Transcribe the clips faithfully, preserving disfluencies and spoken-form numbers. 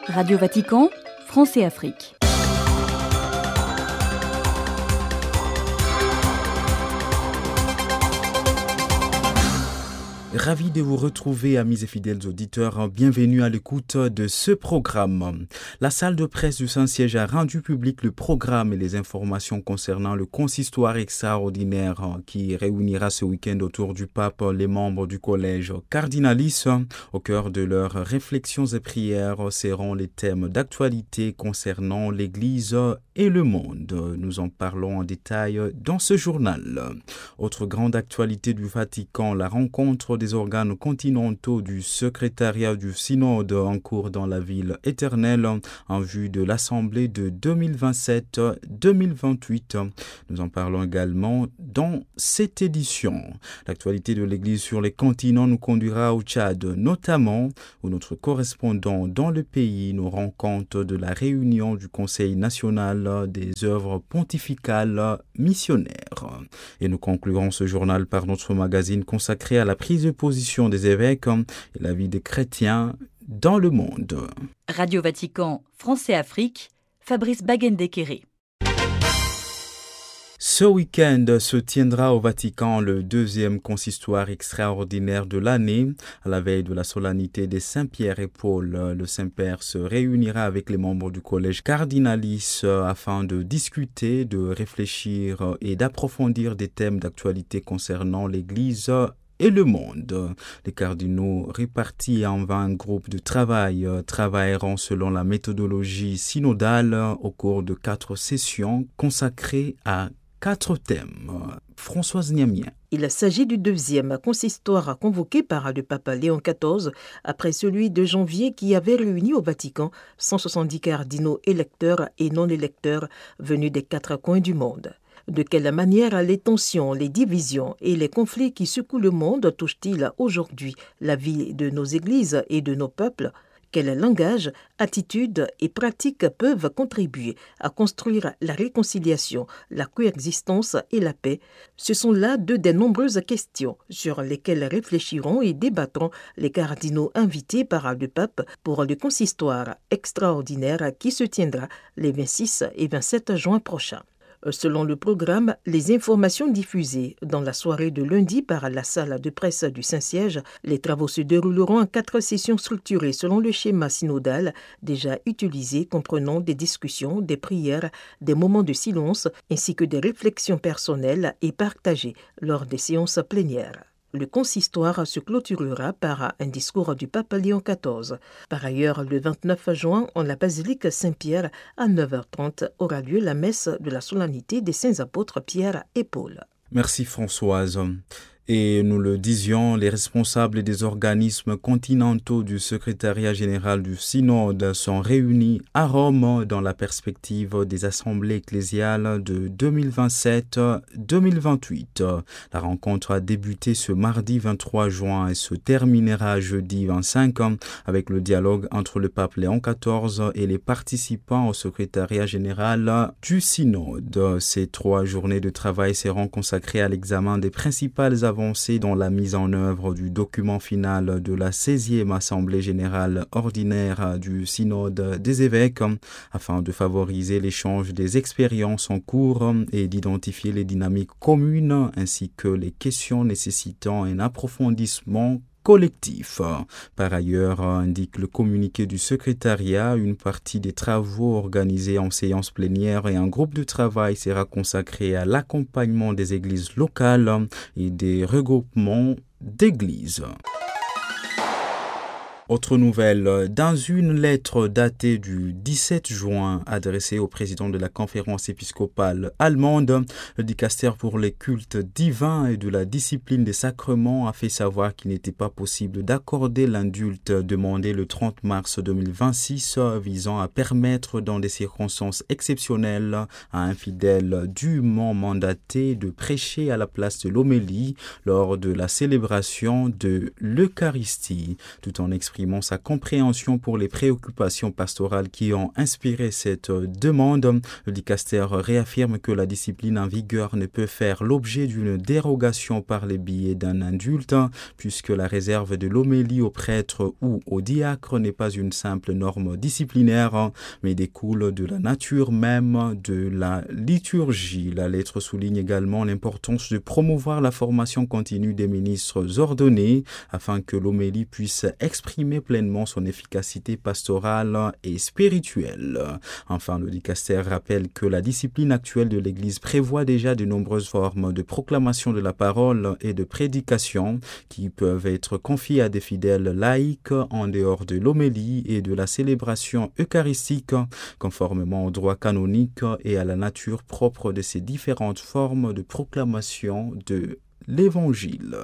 Radio Vatican, France et Afrique. Ravi de vous retrouver, amis et fidèles auditeurs. Bienvenue à l'écoute de ce programme. La salle de presse du Saint-Siège a rendu public le programme et les informations concernant le consistoire extraordinaire qui réunira ce week-end autour du pape les membres du collège Cardinalis. Au cœur de leurs réflexions et prières seront les thèmes d'actualité concernant l'Église et le monde. Nous en parlons en détail dans ce journal. Autre grande actualité du Vatican, la rencontre des organes continentaux du secrétariat du synode en cours dans la ville éternelle en vue de l'assemblée de deux mille vingt-sept deux mille vingt-huit. Nous en parlons également dans cette édition. L'actualité de l'Église sur les continents nous conduira au Tchad, notamment où notre correspondant dans le pays nous rend compte de la réunion du Conseil national des œuvres pontificales missionnaires. Et nous conclurons ce journal par notre magazine consacré à la prise de position des évêques et la vie des chrétiens dans le monde. Radio Vatican, France et Afrique, Fabrice Baguendekere. Ce week-end se tiendra au Vatican le deuxième consistoire extraordinaire de l'année. À la veille de la solennité des Saint-Pierre et Paul, le Saint-Père se réunira avec les membres du collège Cardinalis afin de discuter, de réfléchir et d'approfondir des thèmes d'actualité concernant l'Église et le monde. Les cardinaux répartis en vingt groupes de travail travailleront selon la méthodologie synodale au cours de quatre sessions consacrées à quatre thèmes. Françoise Niamien. Il s'agit du deuxième consistoire convoqué par le pape Léon quatorze après celui de janvier qui avait réuni au Vatican cent soixante-dix cardinaux électeurs et non électeurs venus des quatre coins du monde. De quelle manière les tensions, les divisions et les conflits qui secouent le monde touchent-ils aujourd'hui la vie de nos églises et de nos peuples ? Quel langage, attitudes et pratiques peuvent contribuer à construire la réconciliation, la coexistence et la paix? Ce sont là deux des nombreuses questions sur lesquelles réfléchiront et débattront les cardinaux invités par le pape pour le consistoire extraordinaire qui se tiendra les vingt-six et vingt-sept juin prochains. Selon le programme, les informations diffusées dans la soirée de lundi par la salle de presse du Saint-Siège, les travaux se dérouleront en quatre sessions structurées selon le schéma synodal déjà utilisé, comprenant des discussions, des prières, des moments de silence ainsi que des réflexions personnelles et partagées lors des séances plénières. Le consistoire se clôturera par un discours du pape Léon quatorze. Par ailleurs, le vingt-neuf juin, en la basilique Saint-Pierre, à neuf heures trente, aura lieu la messe de la solennité des saints apôtres Pierre et Paul. Merci Françoise. Et nous le disions, les responsables des organismes continentaux du secrétariat général du synode sont réunis à Rome dans la perspective des assemblées ecclésiales de deux mille vingt-sept deux mille vingt-huit. La rencontre a débuté ce mardi vingt-trois juin et se terminera jeudi vingt-cinq avec le dialogue entre le pape Léon quatorze et les participants au secrétariat général du synode. Ces trois journées de travail seront consacrées à l'examen des principales avancées dans la mise en œuvre du document final de la seizième Assemblée générale ordinaire du Synode des évêques afin de favoriser l'échange des expériences en cours et d'identifier les dynamiques communes ainsi que les questions nécessitant un approfondissement collectif. Par ailleurs, indique le communiqué du secrétariat, une partie des travaux organisés en séance plénière et un groupe de travail sera consacré à l'accompagnement des églises locales et des regroupements d'églises. Autre nouvelle, dans une lettre datée du dix-sept juin adressée au président de la conférence épiscopale allemande, le dicaster pour les cultes divins et de la discipline des sacrements a fait savoir qu'il n'était pas possible d'accorder l'indulte demandé le trente mars deux mille vingt-six visant à permettre dans des circonstances exceptionnelles à un fidèle dûment mandaté de prêcher à la place de l'homélie lors de la célébration de l'Eucharistie, tout en exprimant exprimant sa compréhension pour les préoccupations pastorales qui ont inspiré cette demande. Le dicaster réaffirme que la discipline en vigueur ne peut faire l'objet d'une dérogation par les biais d'un indulte, puisque la réserve de l'homélie au prêtre ou au diacre n'est pas une simple norme disciplinaire, mais découle de la nature même de la liturgie. La lettre souligne également l'importance de promouvoir la formation continue des ministres ordonnés afin que l'homélie puisse exprimer pleinement son efficacité pastorale et spirituelle. Enfin, le dicaster rappelle que la discipline actuelle de l'Église prévoit déjà de nombreuses formes de proclamation de la parole et de prédication qui peuvent être confiées à des fidèles laïcs en dehors de l'homélie et de la célébration eucharistique, conformément au droit canonique et à la nature propre de ces différentes formes de proclamation de l'Évangile.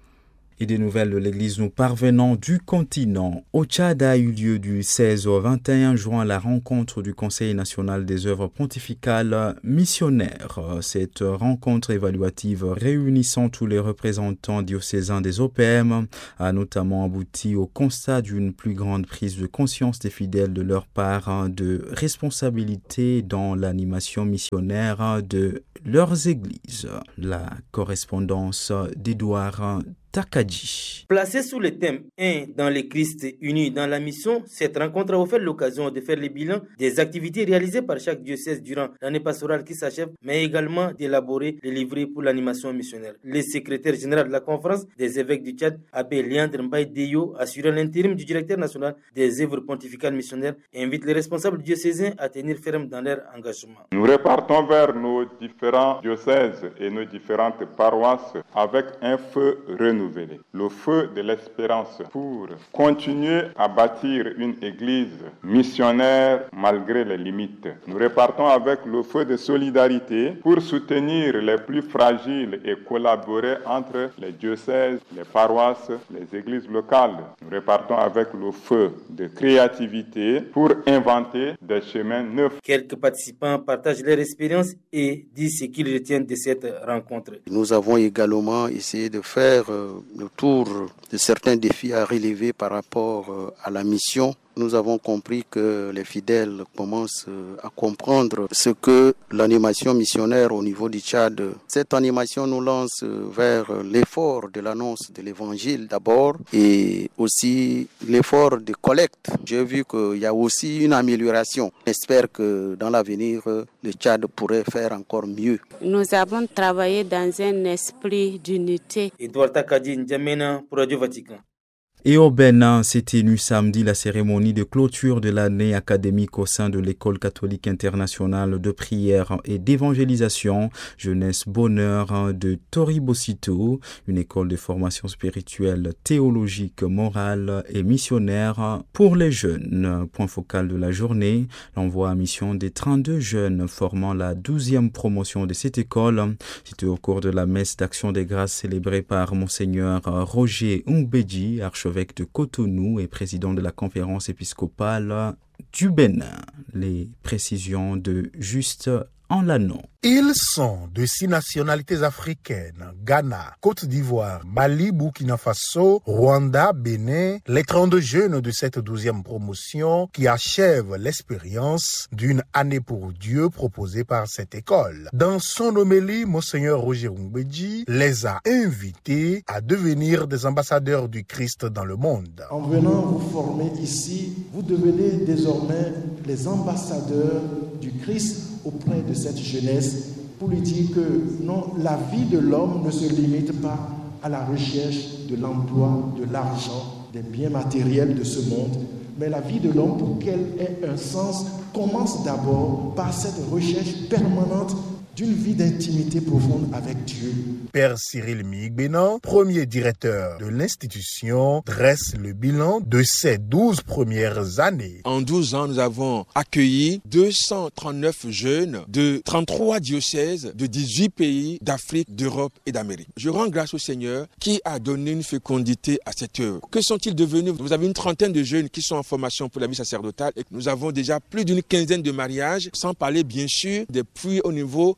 Et des nouvelles de l'Église nous parvenant du continent. Au Tchad a eu lieu du seize au vingt et un juin la rencontre du Conseil national des œuvres pontificales missionnaires. Cette rencontre évaluative réunissant tous les représentants diocésains des O P M a notamment abouti au constat d'une plus grande prise de conscience des fidèles de leur part de responsabilité dans l'animation missionnaire de leurs églises. La correspondance d'Édouard Takadji. Placée sous le thème un dans le Christ unis dans la mission, cette rencontre a offert l'occasion de faire le bilan des activités réalisées par chaque diocèse durant l'année pastorale qui s'achève, mais également d'élaborer les livrets pour l'animation missionnaire. Le secrétaire général de la conférence des évêques du Tchad, Abbé Léandre Mbaye Deyo, assurant l'intérim du directeur national des œuvres pontificales missionnaires, invite les responsables diocésains à tenir ferme dans leur engagement. Nous repartons vers nos différents diocèses et nos différentes paroisses avec un feu renouvelé. Le feu de l'espérance pour continuer à bâtir une église missionnaire malgré les limites. Nous repartons avec le feu de solidarité pour soutenir les plus fragiles et collaborer entre les diocèses, les paroisses, les églises locales. Nous repartons avec le feu de créativité pour inventer des chemins neufs. Quelques participants partagent leur expérience et disent ce qu'ils retiennent de cette rencontre. Nous avons également essayé de faire euh, le tour de certains défis à relever par rapport à la mission. Nous avons compris que les fidèles commencent à comprendre ce que l'animation missionnaire au niveau du Tchad. Cette animation nous lance vers l'effort de l'annonce de l'évangile d'abord et aussi l'effort de collecte. J'ai vu qu'il y a aussi une amélioration. J'espère que dans l'avenir, le Tchad pourrait faire encore mieux. Nous avons travaillé dans un esprit d'unité. Edouard Takadji N'Djamena pour Radio Vatican. Et au Bénin s'est tenue samedi la cérémonie de clôture de l'année académique au sein de l'École catholique internationale de prière et d'évangélisation Jeunesse Bonheur de Toribocito, une école de formation spirituelle, théologique, morale et missionnaire pour les jeunes. Point focal de la journée, l'envoi à mission des trente-deux jeunes formant la douzième promotion de cette école. C'était au cours de la messe d'action des grâces célébrée par Monseigneur Roger Umbedji, archevêque de Cotonou et président de la conférence épiscopale du Bénin. Les précisions de Juste en l'anneau. Ils sont de six nationalités africaines, Ghana, Côte d'Ivoire, Mali, Burkina Faso, Rwanda, Bénin, les trente-deux jeunes de cette douzième promotion qui achèvent l'expérience d'une année pour Dieu proposée par cette école. Dans son homélie, Monseigneur Roger Umbedji les a invités à devenir des ambassadeurs du Christ dans le monde. En venant vous former ici, vous devenez désormais les ambassadeurs du Christ auprès de cette jeunesse pour lui dire que non, la vie de l'homme ne se limite pas à la recherche de l'emploi, de l'argent, des biens matériels de ce monde, mais la vie de l'homme, pour qu'elle ait un sens, commence d'abord par cette recherche permanente d'une vie d'intimité profonde avec Dieu. Père Cyril Migbenan, premier directeur de l'institution, dresse le bilan de ces douze premières années. En douze ans, nous avons accueilli deux cent trente-neuf jeunes de trente-trois diocèses de dix-huit pays d'Afrique, d'Europe et d'Amérique. Je rends grâce au Seigneur qui a donné une fécondité à cette œuvre. Que sont-ils devenus? Vous avez une trentaine de jeunes qui sont en formation pour la vie sacerdotale et nous avons déjà plus d'une quinzaine de mariages, sans parler bien sûr des puits au niveau de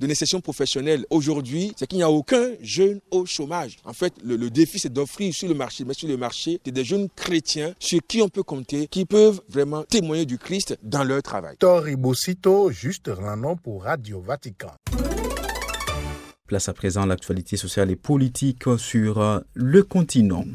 de l'insertion professionnelle aujourd'hui, c'est qu'il n'y a aucun jeune au chômage. En fait, le, le défi, c'est d'offrir sur le marché, mais sur le marché, des jeunes chrétiens sur qui on peut compter, qui peuvent vraiment témoigner du Christ dans leur travail. Tori Bossito, juste Ranon pour Radio Vatican. Place à présent l'actualité sociale et politique sur le continent.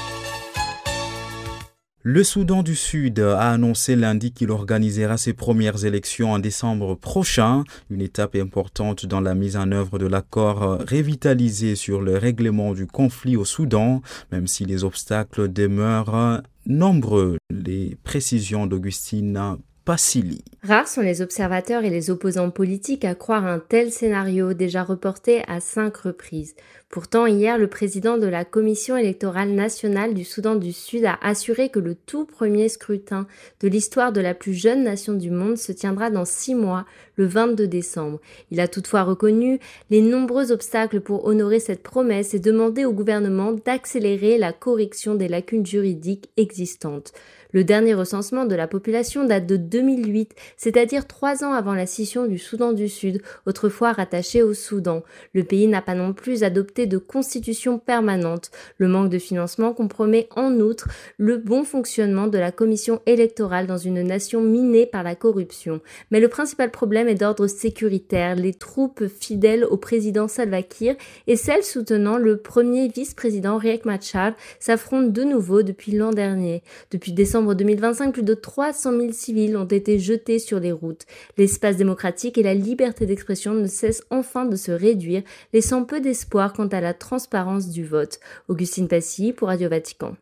Le Soudan du Sud a annoncé lundi qu'il organisera ses premières élections en décembre prochain, une étape importante dans la mise en œuvre de l'accord revitalisé sur le règlement du conflit au Soudan, même si les obstacles demeurent nombreux. Les précisions d'Augustine Passili. Rares sont les observateurs et les opposants politiques à croire un tel scénario déjà reporté à cinq reprises. Pourtant, hier, le président de la Commission électorale nationale du Soudan du Sud a assuré que le tout premier scrutin de l'histoire de la plus jeune nation du monde se tiendra dans six mois, le vingt-deux décembre. Il a toutefois reconnu les nombreux obstacles pour honorer cette promesse et demandé au gouvernement d'accélérer la correction des lacunes juridiques existantes. Le dernier recensement de la population date de deux mille huit, c'est-à-dire trois ans avant la scission du Soudan du Sud, autrefois rattaché au Soudan. Le pays n'a pas non plus adopté de constitution permanente. Le manque de financement compromet en outre le bon fonctionnement de la commission électorale dans une nation minée par la corruption. Mais le principal problème est d'ordre sécuritaire. Les troupes fidèles au président Salva Kiir et celles soutenant le premier vice-président Riek Machar s'affrontent de nouveau depuis l'an dernier. Depuis décembre deux mille vingt-cinq, plus de trois cent mille civils ont été jetés sur les routes. L'espace démocratique et la liberté d'expression ne cessent enfin de se réduire, laissant peu d'espoir quant à la transparence du vote. Augustine Passy pour Radio Vatican.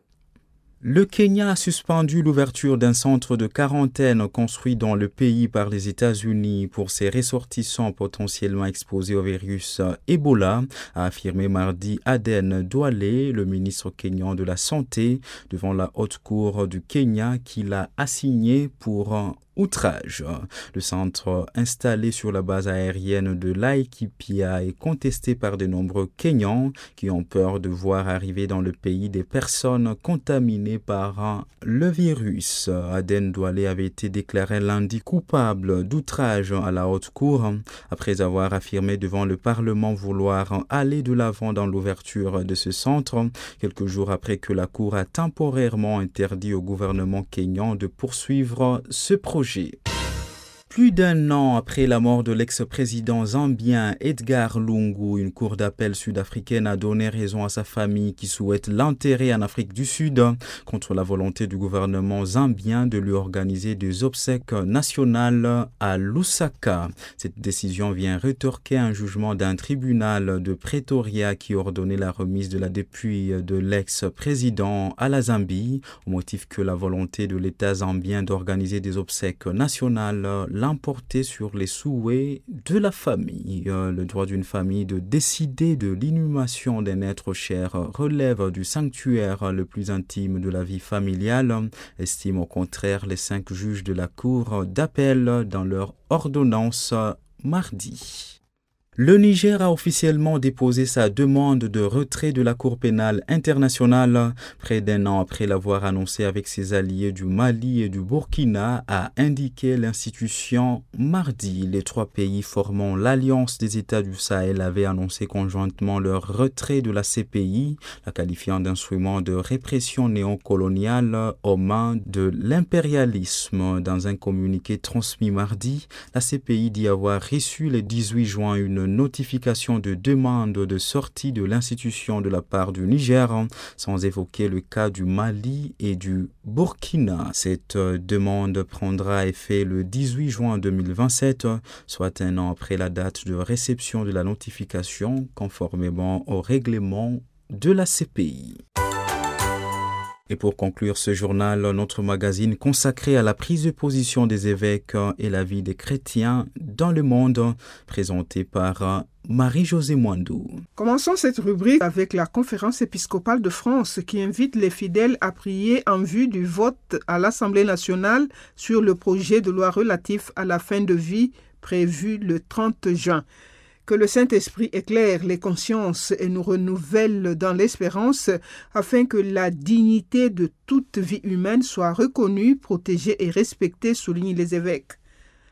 Le Kenya a suspendu l'ouverture d'un centre de quarantaine construit dans le pays par les États-Unis pour ses ressortissants potentiellement exposés au virus Ebola, a affirmé mardi Aden Duale, le ministre kényan de la Santé, devant la haute cour du Kenya qui l'a assigné pour outrage. Le centre installé sur la base aérienne de Laikipia est contesté par de nombreux Kenyans qui ont peur de voir arriver dans le pays des personnes contaminées par le virus. Aden Duale avait été déclaré lundi coupable d'outrage à la haute cour après avoir affirmé devant le Parlement vouloir aller de l'avant dans l'ouverture de ce centre, quelques jours après que la cour a temporairement interdit au gouvernement kényan de poursuivre ce projet. Plus d'un an après la mort de l'ex-président zambien Edgar Lungu, une cour d'appel sud-africaine a donné raison à sa famille qui souhaite l'enterrer en Afrique du Sud contre la volonté du gouvernement zambien de lui organiser des obsèques nationales à Lusaka. Cette décision vient rétorquer un jugement d'un tribunal de Pretoria qui ordonnait la remise de la dépouille de l'ex-président à la Zambie au motif que la volonté de l'État zambien d'organiser des obsèques nationales l'emporter sur les souhaits de la famille. Le droit d'une famille de décider de l'inhumation d'un être cher relève du sanctuaire le plus intime de la vie familiale, estiment au contraire les cinq juges de la cour d'appel dans leur ordonnance mardi. Le Niger a officiellement déposé sa demande de retrait de la Cour pénale internationale près d'un an après l'avoir annoncé avec ses alliés du Mali et du Burkina, a indiqué l'institution mardi. Les trois pays formant l'Alliance des États du Sahel avaient annoncé conjointement leur retrait de la C P I, la qualifiant d'instrument de répression néocoloniale aux mains de l'impérialisme. Dans un communiqué transmis mardi, la C P I dit avoir reçu le dix-huit juin une notification de demande de sortie de l'institution de la part du Niger, sans évoquer le cas du Mali et du Burkina. Cette demande prendra effet le dix-huit juin deux mille vingt-sept, soit un an après la date de réception de la notification, conformément au règlement de la C P I. Et pour conclure ce journal, notre magazine consacré à la prise de position des évêques et la vie des chrétiens dans le monde, présenté par Marie-Josée Mwandou. Commençons cette rubrique avec la conférence épiscopale de France qui invite les fidèles à prier en vue du vote à l'Assemblée nationale sur le projet de loi relatif à la fin de vie prévu le trente juin. Que le Saint-Esprit éclaire les consciences et nous renouvelle dans l'espérance afin que la dignité de toute vie humaine soit reconnue, protégée et respectée, soulignent les évêques.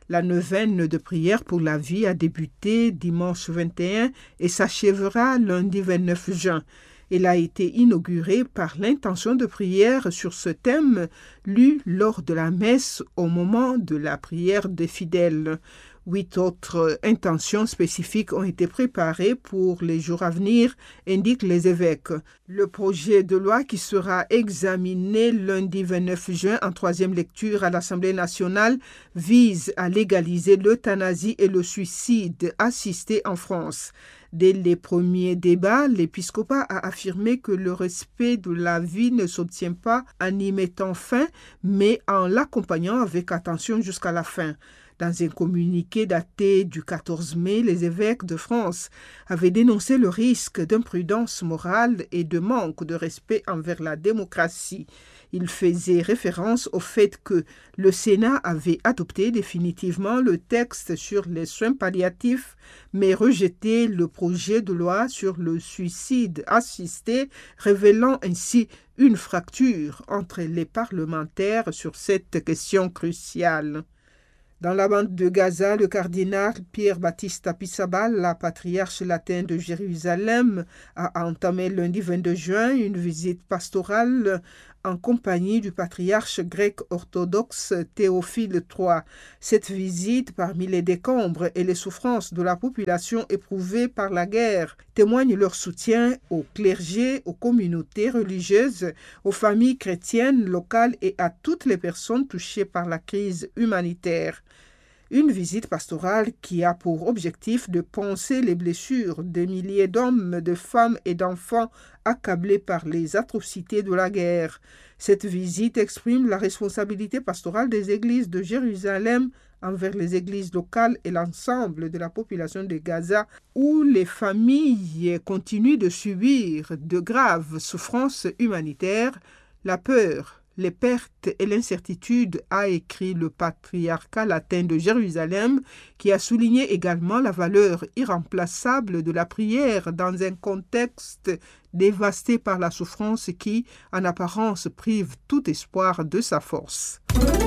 La neuvaine de prière pour la vie a débuté dimanche vingt et un et s'achèvera lundi vingt-neuf juin. Elle a été inaugurée par l'intention de prière sur ce thème lu lors de la messe au moment de la prière des fidèles. Huit autres intentions spécifiques ont été préparées pour les jours à venir, indiquent les évêques. Le projet de loi qui sera examiné lundi vingt-neuf juin en troisième lecture à l'Assemblée nationale vise à légaliser l'euthanasie et le suicide assisté en France. Dès les premiers débats, l'épiscopat a affirmé que le respect de la vie ne s'obtient pas en y mettant fin, mais en l'accompagnant avec attention jusqu'à la fin. Dans un communiqué daté du quatorze mai, les évêques de France avaient dénoncé le risque d'imprudence morale et de manque de respect envers la démocratie. Ils faisaient référence au fait que le Sénat avait adopté définitivement le texte sur les soins palliatifs, mais rejeté le projet de loi sur le suicide assisté, révélant ainsi une fracture entre les parlementaires sur cette question cruciale. Dans la bande de Gaza, le cardinal Pierre-Baptiste Pisabal, la patriarche latine de Jérusalem, a entamé lundi vingt-deux juin une visite pastorale en compagnie du patriarche grec orthodoxe Théophile trois. Cette visite, parmi les décombres et les souffrances de la population éprouvée par la guerre, témoigne leur soutien au clergé, aux communautés religieuses, aux familles chrétiennes locales et à toutes les personnes touchées par la crise humanitaire. Une visite pastorale qui a pour objectif de panser les blessures des milliers d'hommes, de femmes et d'enfants accablés par les atrocités de la guerre. Cette visite exprime la responsabilité pastorale des églises de Jérusalem envers les églises locales et l'ensemble de la population de Gaza, où les familles continuent de subir de graves souffrances humanitaires, la peur, les pertes et l'incertitude, a écrit le patriarcat latin de Jérusalem, qui a souligné également la valeur irremplaçable de la prière dans un contexte dévasté par la souffrance qui, en apparence, prive tout espoir de sa force.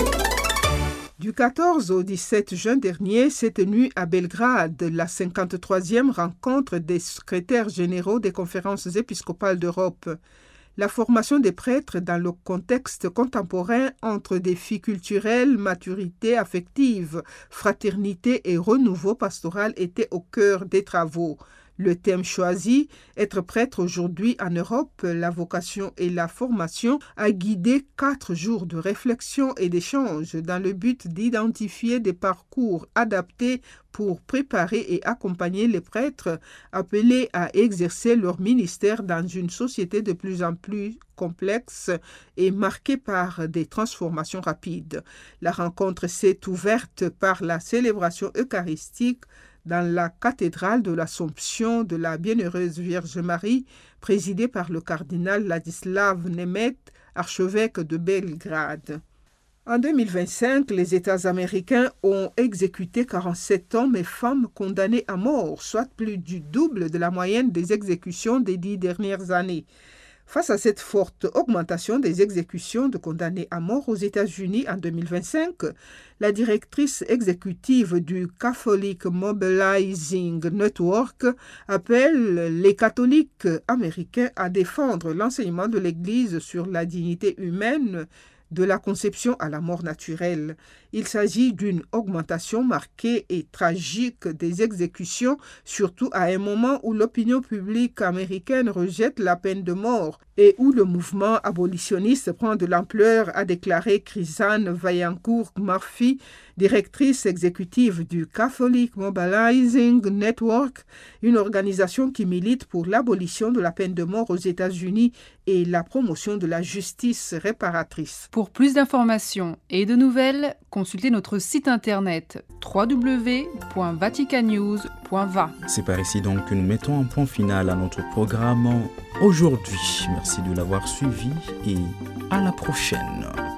Du quatorze au dix-sept juin dernier s'est tenue à Belgrade la cinquante-troisième rencontre des secrétaires généraux des conférences épiscopales d'Europe. La formation des prêtres dans le contexte contemporain entre défis culturels, maturité affective, fraternité et renouveau pastoral était au cœur des travaux. Le thème choisi, être prêtre aujourd'hui en Europe, la vocation et la formation, a guidé quatre jours de réflexion et d'échange dans le but d'identifier des parcours adaptés pour préparer et accompagner les prêtres appelés à exercer leur ministère dans une société de plus en plus complexe et marquée par des transformations rapides. La rencontre s'est ouverte par la célébration eucharistique dans la cathédrale de l'Assomption de la Bienheureuse Vierge Marie, présidée par le cardinal Ladislav Nemeth, archevêque de Belgrade. En deux mille vingt-cinq, les États américains ont exécuté quarante-sept hommes et femmes condamnés à mort, soit plus du double de la moyenne des exécutions des dix dernières années. Face à cette forte augmentation des exécutions de condamnés à mort aux États-Unis en deux mille vingt-cinq, la directrice exécutive du Catholic Mobilizing Network appelle les catholiques américains à défendre l'enseignement de l'Église sur la dignité humaine de la conception à la mort naturelle. Il s'agit d'une augmentation marquée et tragique des exécutions, surtout à un moment où l'opinion publique américaine rejette la peine de mort et où le mouvement abolitionniste prend de l'ampleur, a déclaré Chrisanne Vaillancourt-Murphy, directrice exécutive du Catholic Mobilizing Network, une organisation qui milite pour l'abolition de la peine de mort aux États-Unis et la promotion de la justice réparatrice. Pour plus d'informations et de nouvelles, consultez notre site internet w w w point vatican news point v a. C'est par ici donc que nous mettons un point final à notre programme aujourd'hui. Merci de l'avoir suivi et à la prochaine.